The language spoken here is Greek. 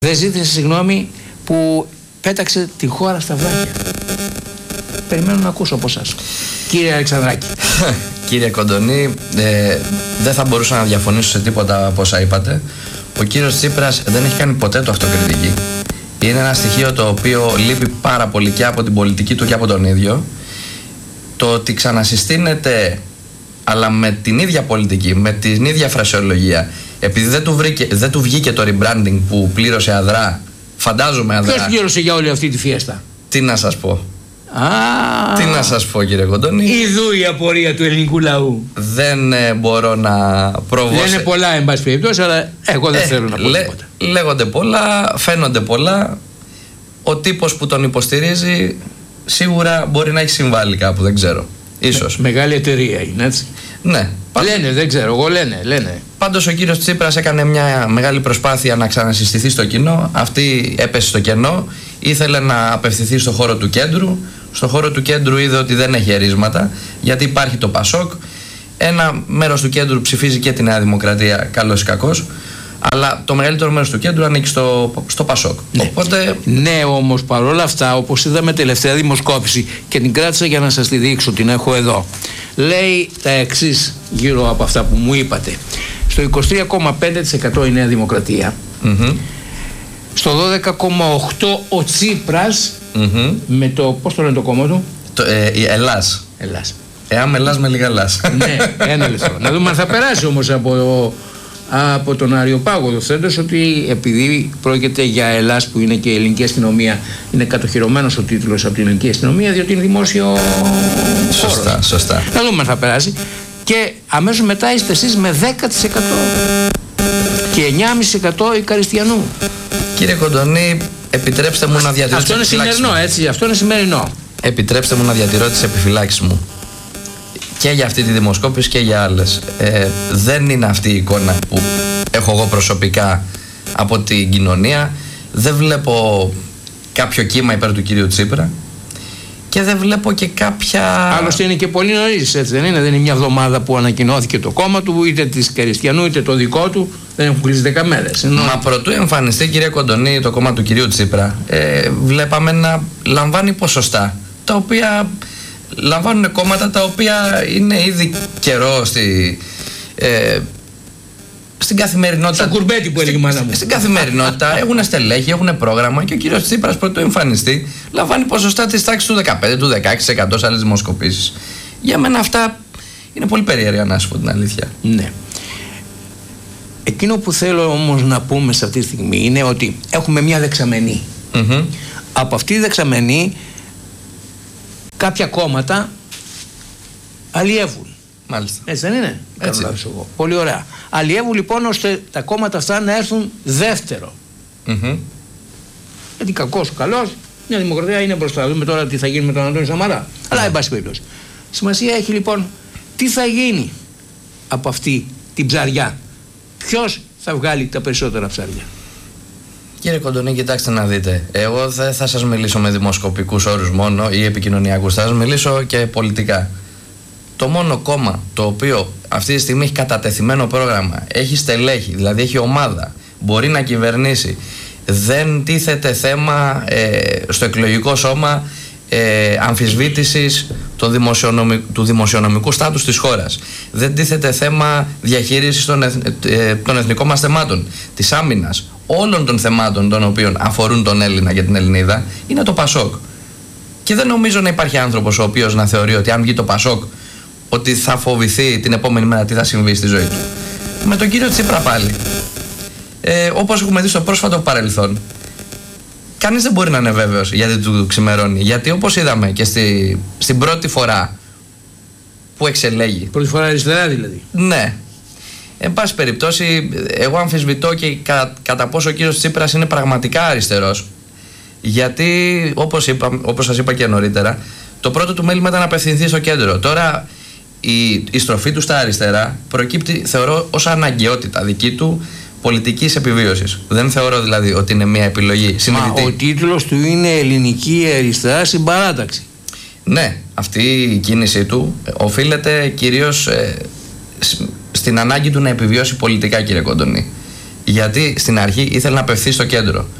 Δεν ζήτησε συγγνώμη που πέταξε τη χώρα στα βράχια. Περιμένω να ακούσω από εσάς, κύριε Αλεξανδράκη. Κύριε Κοντονή, δεν θα μπορούσα να διαφωνήσω σε τίποτα από όσα είπατε. Ο κύριος Τσίπρας δεν έχει κάνει ποτέ το αυτοκριτική. Είναι ένα στοιχείο το οποίο λείπει πάρα πολύ και από την πολιτική του και από τον ίδιο. Το ότι ξανασυστήνεται, αλλά με την ίδια πολιτική, με την ίδια φρασιολογία, επειδή δεν του βγήκε το rebranding που πλήρωσε αδρά, φαντάζομαι αδρά. Ποιος πλήρωσε για όλη αυτή τη φιέστα? Τι να σας πω. Τι να σας πω, κύριε Κοντονή. Ιδού η απορία του ελληνικού λαού. Δεν μπορώ να προβώ. Λένε πολλά, εν πάση περιπτώσει, αλλά εγώ δεν θέλω να πω τίποτα. Λέγονται πολλά, φαίνονται πολλά. Ο τύπος που τον υποστηρίζει σίγουρα μπορεί να έχει συμβάλει κάπου, δεν ξέρω. Ίσως. Μεγάλη εταιρεία είναι, έτσι. Ναι. Λένε, δεν ξέρω, εγώ λένε. Πάντως ο κύριος Τσίπρας έκανε μια μεγάλη προσπάθεια να ξανασυστηθεί στο κοινό. Αυτή έπεσε στο κενό. Ήθελε να απευθυνθεί στο χώρο του κέντρου. Στο χώρο του κέντρου είδε ότι δεν έχει ερίσματα, γιατί υπάρχει το ΠΑΣΟΚ. Ένα μέρος του κέντρου ψηφίζει και τη Νέα Δημοκρατία, καλός ή κακός. Αλλά το μεγαλύτερο μέρος του κέντρου ανήκει στο ΠΑΣΟΚ. Ναι. Οπότε... ναι, όμως παρόλα αυτά, όπως είδαμε τελευταία δημοσκόπηση και την κράτησα για να σας τη δείξω, την έχω εδώ. Λέει τα εξής γύρω από αυτά που μου είπατε. Στο 23,5% η Νέα Δημοκρατία. Στο 12,8% ο Τσίπρας, με το, πώς το λένε το κόμμα του? Ελλάς. Εάν Ελλάς με λίγα Ελλάς. Ναι, ένα λεπτό. Να δούμε αν θα περάσει όμως από τον Αριοπάγο δοθέντως, ότι επειδή πρόκειται για Ελλάς που είναι και η ελληνική αστυνομία, είναι κατοχυρωμένος ο τίτλος από την ελληνική αστυνομία, διότι είναι δημόσιο. Σωστά. Να δούμε αν θα περάσει. Και αμέσως μετά είστε εσείς με 10% και 9,5% η Καριστιανού. Κύριε Κοντονή, επιτρέψτε μου να διατηρήσω. Αυτό είναι σημερινό, έτσι. Αυτό είναι σημερινό. Επιτρέψτε μου να διατηρώ τις επιφυλάξεις μου. Και για αυτή τη δημοσκόπηση και για άλλες. Δεν είναι αυτή η εικόνα που έχω εγώ προσωπικά από την κοινωνία. Δεν βλέπω κάποιο κύμα υπέρ του κυρίου Τσίπρα. Και δεν βλέπω και κάποια. Άλλωστε είναι και πολύ νωρίς, έτσι δεν είναι? Δεν είναι μια εβδομάδα που ανακοινώθηκε το κόμμα του, είτε της Καριστιανού είτε το δικό του. Δεν έχουν κλείσει 10 μέρες. Μα προτού εμφανιστεί, κύριε Κοντονή, το κόμμα του κυρίου Τσίπρα, βλέπαμε να λαμβάνει ποσοστά τα οποία λαμβάνουν κόμματα τα οποία είναι ήδη καιρό στην καθημερινότητα. Στο κουρμπέτι που έλεγε η μάνα μου. Στην καθημερινότητα έχουν στελέχη, έχουν πρόγραμμα και ο κύριος Τσίπρας πρωτού εμφανιστεί λαμβάνει ποσοστά της τάξης του 15, του 16% σε άλλες δημοσκοπήσεις. Για μένα αυτά είναι πολύ περίεργα, να σου πω την αλήθεια. Ναι. Εκείνο που θέλω όμως να πούμε σε αυτή τη στιγμή είναι ότι έχουμε μια δεξαμενή. Από αυτή τη δεξαμενή κάποια κόμματα αλλιεύουν. Μάλιστα. Έτσι δεν είναι? Έτσι. Πολύ ωραία. Αλλιεύουν λοιπόν ώστε τα κόμματα αυτά να έρθουν δεύτερο. Γιατί κακός ο καλός, μια δημοκρατία είναι μπροστά. Δούμε τώρα τι θα γίνει με τον Αντώνη Σαμαρά. Αλλά εν πάση περιπτώσει. Σημασία έχει λοιπόν τι θα γίνει από αυτή την ψαριά. Ποιος θα βγάλει τα περισσότερα ψάρια? Κύριε Κοντονή, κοιτάξτε να δείτε. Εγώ δεν θα σας μιλήσω με δημοσκοπικούς όρους μόνο ή επικοινωνιακούς. Θα σας μιλήσω και πολιτικά. Το μόνο κόμμα το οποίο αυτή τη στιγμή έχει κατατεθειμένο πρόγραμμα, έχει στελέχη, δηλαδή έχει ομάδα, μπορεί να κυβερνήσει, δεν τίθεται θέμα στο εκλογικό σώμα αμφισβήτησης του δημοσιονομικού στάτους της χώρας. Δεν τίθεται θέμα διαχείρισης των εθνικών μας θεμάτων, της άμυνας, όλων των θεμάτων των οποίων αφορούν τον Έλληνα και την Ελληνίδα, είναι το ΠΑΣΟΚ. Και δεν νομίζω να υπάρχει άνθρωπος ο οποίος να θεωρεί ότι αν βγει το ΠΑΣΟΚ, ότι θα φοβηθεί την επόμενη μέρα τι θα συμβεί στη ζωή του. Με τον κύριο Τσίπρα πάλι, όπως έχουμε δει στο πρόσφατο παρελθόν, κανείς δεν μπορεί να είναι βέβαιος γιατί του ξημερώνει. Γιατί όπως είδαμε και στην πρώτη φορά που εξελέγει. Πρώτη φορά αριστερά δηλαδή. Ναι. Εν πάση περιπτώσει, εγώ αμφισβητώ και κατά πόσο ο κύριος Τσίπρας είναι πραγματικά αριστερός. Γιατί, όπως σας είπα και νωρίτερα, το πρώτο του μέλημα ήταν να απευθυνθεί στο κέντρο. Τώρα η στροφή του στα αριστερά προκύπτει, θεωρώ, ως αναγκαιότητα δική του πολιτικής επιβίωσης. Δεν θεωρώ δηλαδή ότι είναι μια επιλογή συνειδητή. Μα ο τίτλος του είναι Ελληνική Αριστερά στην Παράταξη. Ναι, αυτή η κίνησή του οφείλεται κυρίως στην ανάγκη του να επιβιώσει πολιτικά, κύριε Κοντονή. Γιατί στην αρχή ήθελε να απευθεί στο κέντρο.